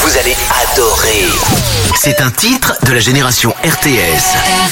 Vous allez adorer. C'est un titre de la génération RTS.